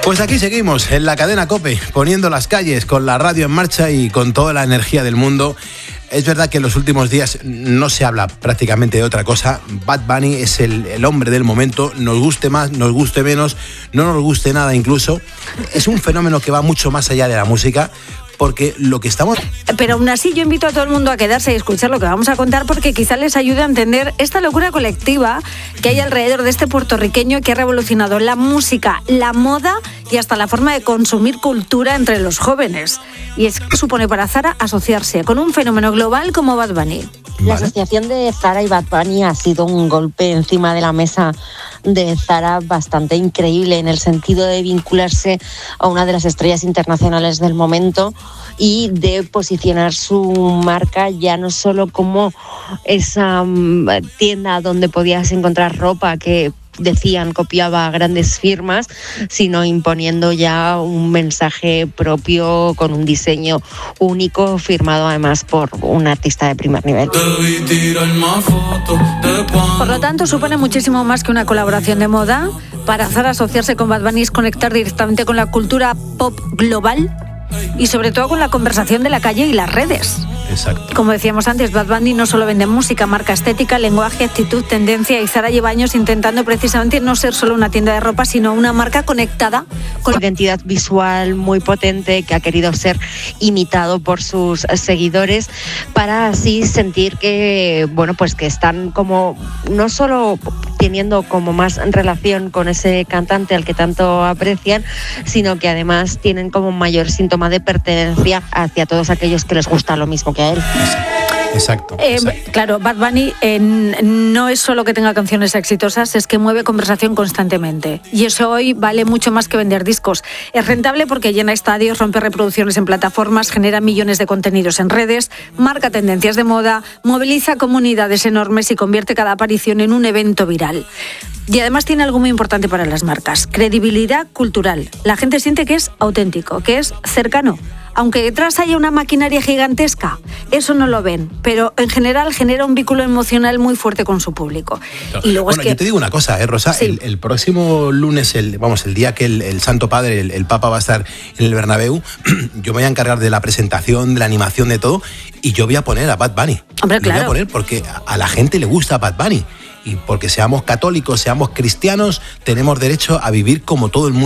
Pues aquí seguimos, en la cadena COPE, poniendo las calles, con la radio en marcha y con toda la energía del mundo. Es verdad que en los últimos días no se habla prácticamente de otra cosa. Bad Bunny es el hombre del momento, nos guste más, nos guste menos, no nos guste nada incluso. Es un fenómeno que va mucho más allá de la música, porque lo que estamos... Pero aún así yo invito a todo el mundo a quedarse y escuchar lo que vamos a contar, porque quizá les ayude a entender esta locura colectiva que hay alrededor de este puertorriqueño que ha revolucionado la música, la moda y hasta la forma de consumir cultura entre los jóvenes. Y es que supone para Zara asociarse con un fenómeno global como Bad Bunny. La asociación de Zara y Bad Bunny ha sido un golpe encima de la mesa de Zara bastante increíble, en el sentido de vincularse a una de las estrellas internacionales del momento y de posicionar su marca ya no solo como esa tienda donde podías encontrar ropa que decían copiaba a grandes firmas, sino imponiendo ya un mensaje propio con un diseño único, firmado además por un artista de primer nivel. Por lo tanto, supone muchísimo más que una colaboración de moda. Para Zara, asociarse con Bad Bunny es conectar directamente con la cultura pop global y sobre todo con la conversación de la calle y las redes. Exacto. Como decíamos antes, Bad Bunny no solo vende música, marca estética, lenguaje, actitud, tendencia, y Zara lleva años intentando precisamente no ser solo una tienda de ropa, sino una marca conectada con identidad visual muy potente que ha querido ser imitado por sus seguidores, para así sentir que, bueno, pues que están como no solo teniendo como más relación con ese cantante al que tanto aprecian, sino que además tienen como mayor síntoma de pertenencia hacia todos aquellos que les gusta lo mismo que a él. Exacto. Claro, Bad Bunny no es solo que tenga canciones exitosas, es que mueve conversación constantemente. Y eso hoy vale mucho más que vender discos. Es rentable porque llena estadios, rompe reproducciones en plataformas, genera millones de contenidos en redes, marca tendencias de moda, moviliza comunidades enormes y convierte cada aparición en un evento viral. Y además tiene algo muy importante para las marcas: credibilidad cultural. La gente siente que es auténtico, que es cercano. Aunque detrás haya una maquinaria gigantesca, eso no lo ven, pero en general genera un vínculo emocional muy fuerte con su público. Y luego bueno, yo te digo una cosa, Rosa, sí. el próximo lunes, el día que el Santo Padre, el Papa va a estar en el Bernabéu, yo me voy a encargar de la presentación, de la animación, de todo, y yo voy a poner a Bad Bunny. Hombre, claro. Lo voy a poner porque a la gente le gusta Bad Bunny, y porque seamos católicos, seamos cristianos, tenemos derecho a vivir como todo el mundo.